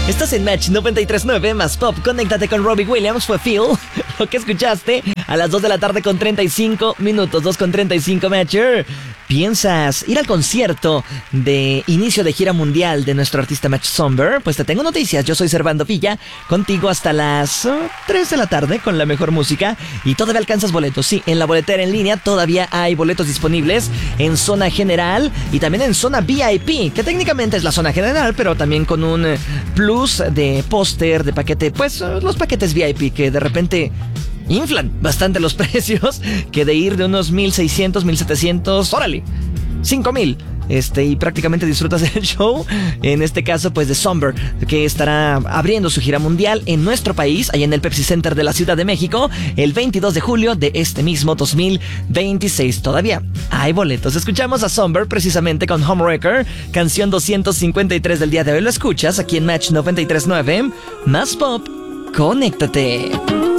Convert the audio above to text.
Estás en Match 93.9 más Pop. Conéctate con Robbie Williams. Fue Phil. Lo que escuchaste a las 2 de la tarde con 35 minutos. 2 con 35, Matcher. ¿Piensas ir al concierto de inicio de gira mundial de nuestro artista Match Somber? Pues te tengo noticias. Yo soy Servando Villa, contigo hasta las 3 de la tarde con la mejor música. Y todavía alcanzas boletos. Sí, en la boletera en línea todavía hay boletos disponibles en zona general y también en zona VIP, que técnicamente es la zona general, pero también con un plus de póster, de paquete, pues los paquetes VIP que de repente inflan bastante los precios, que de ir de unos 1,600, 1,700, órale, 5,000. Y prácticamente disfrutas del show, en este caso pues de Somber, que estará abriendo su gira mundial en nuestro país, allá en el Pepsi Center de la Ciudad de México, el 22 de julio de este mismo 2026. Todavía hay boletos. Escuchamos a Somber precisamente con Homewrecker, canción 253 del día de hoy. Lo escuchas aquí en Match 93.9, más Pop, conéctate.